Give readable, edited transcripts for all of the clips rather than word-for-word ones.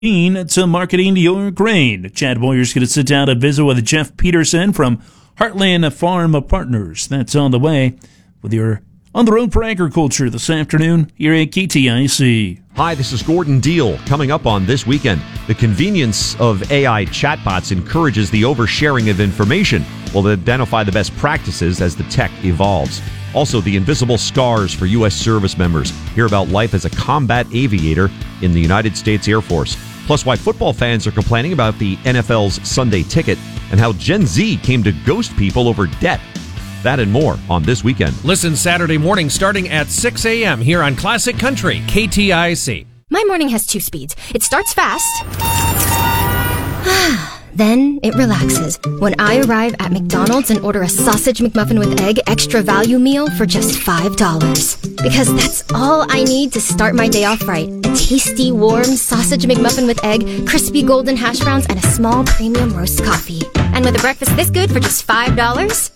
To marketing your grain. Chad Boyer's going to sit down and visit with Jeff Peterson from Heartland Farm Partners. That's on the way with your On the Road for Agriculture this afternoon here at KTIC. Hi, this is Gordon Deal. Coming up on This Weekend, the convenience of AI chatbots encourages the oversharing of information. We'll identify the best practices as the tech evolves. Also, the invisible scars for U.S. service members. Hear about life as a combat aviator in the United States Air Force. Plus, why football fans are complaining about the NFL's Sunday ticket and how Gen Z came to ghost people over debt. That and more on This Weekend. Listen Saturday morning starting at 6 a.m. here on Classic Country, KTIC. My morning has two speeds. It starts fast, then it relaxes when I arrive at McDonald's and order a sausage McMuffin with egg extra value meal for just $5. Because that's all I need to start my day off right. A tasty, warm sausage McMuffin with egg, crispy golden hash browns, and a small premium roast coffee. And with a breakfast this good for just $5,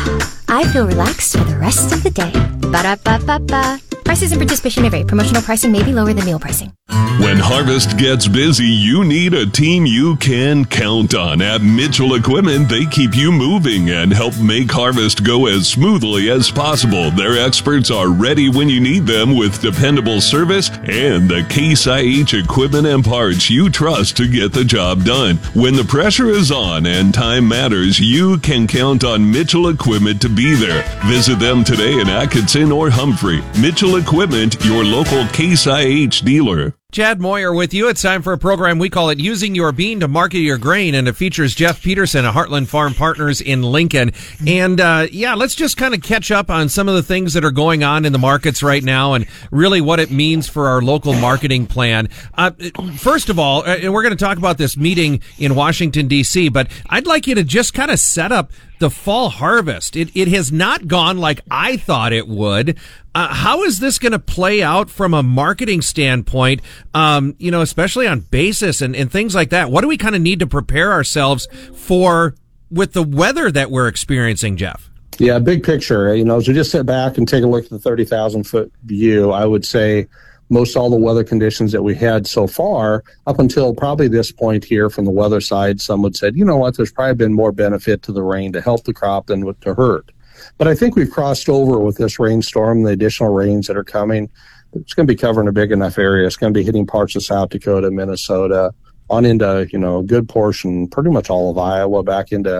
I feel relaxed for the rest of the day. Ba-da-ba-ba-ba. Prices and participation may vary. Promotional pricing may be lower than meal pricing. When harvest gets busy, you need a team you can count on. At Mitchell Equipment, they keep you moving and help make harvest go as smoothly as possible. Their experts are ready when you need them with dependable service and the Case IH equipment and parts you trust to get the job done. When the pressure is on and time matters, you can count on Mitchell Equipment to be there. Visit them today in Atkinson or Humphrey. Mitchell Equipment, your local Case IH dealer. Chad Moyer with you. It's time for a program we call it Using Your Bean to Market Your Grain, and it features Jeff Peterson of Heartland Farm Partners in Lincoln. And let's just kind of catch up on some of the things that are going on in the markets right now and really what it means for our local marketing plan. First of all, we're going to talk about this meeting in Washington, D.C., but I'd like you to just kind of set up the fall harvest. It has not gone like I thought it would. How is this going to play out from a marketing standpoint, especially on basis and things like that? What do we kind of need to prepare ourselves for with the weather that we're experiencing, Jeff? Yeah, big picture. As we just sit back and take a look at the 30,000-foot view, I would say most all the weather conditions that we had so far, up until probably this point here from the weather side, some would say, there's probably been more benefit to the rain to help the crop than to hurt. But I think we've crossed over with this rainstorm, the additional rains that are coming. It's going to be covering a big enough area. It's going to be hitting parts of South Dakota, Minnesota, on into, a good portion, pretty much all of Iowa, back into,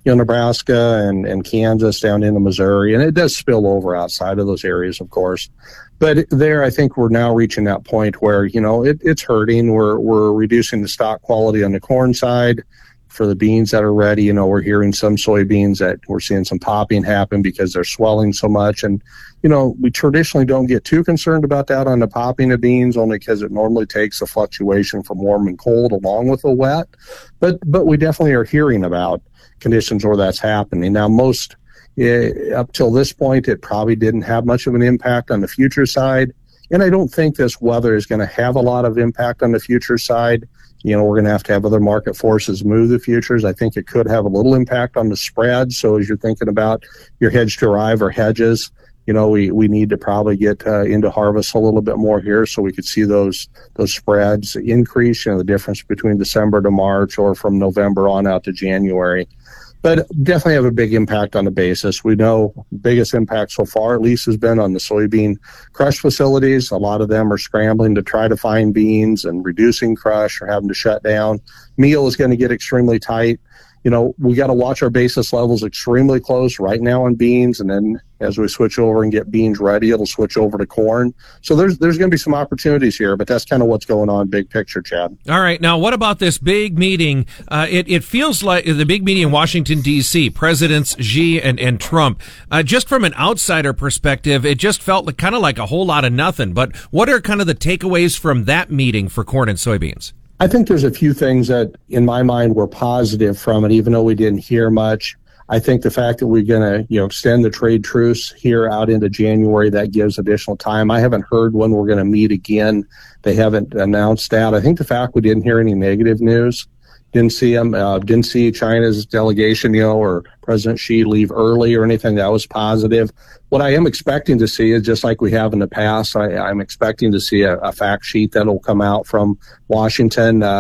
Nebraska and Kansas, down into Missouri. And it does spill over outside of those areas, of course. But there, I think we're now reaching that point where, it's hurting. We're reducing the stock quality on the corn side. For the beans that are ready, we're hearing some soybeans that we're seeing some popping happen because they're swelling so much. And, we traditionally don't get too concerned about that on the popping of beans, only because it normally takes a fluctuation from warm and cold along with the wet. But we definitely are hearing about conditions where that's happening. Now, up till this point, it probably didn't have much of an impact on the future side. And I don't think this weather is going to have a lot of impact on the future side. We're going to have other market forces move the futures. I think it could have a little impact on the spread. So as you're thinking about your hedge to arrive or hedges, we need to probably get into harvest a little bit more here so we could see those spreads increase, the difference between December to March or from November on out to January. But definitely have a big impact on the basis. We know the biggest impact so far, at least, has been on the soybean crush facilities. A lot of them are scrambling to try to find beans and reducing crush or having to shut down. Meal is going to get extremely tight. We got to watch our basis levels extremely close right now on beans, and then as we switch over and get beans ready, it'll switch over to corn. So there's going to be some opportunities here, but that's kind of what's going on big picture, Chad. All right. Now, what about this big meeting? It feels like the big meeting in Washington, D.C., Presidents Xi and Trump. Just from an outsider perspective, it just felt kind of like a whole lot of nothing. But what are kind of the takeaways from that meeting for corn and soybeans? I think there's a few things that, in my mind, were positive from it, even though we didn't hear much. I think the fact that we're going to, extend the trade truce here out into January, that gives additional time. I haven't heard when we're going to meet again. They haven't announced that. I think the fact we didn't hear any negative news, Didn't see him. Didn't see China's delegation, or President Xi leave early or anything. That was positive. What I am expecting to see is, just like we have in the past, I'm expecting to see a fact sheet that will come out from Washington.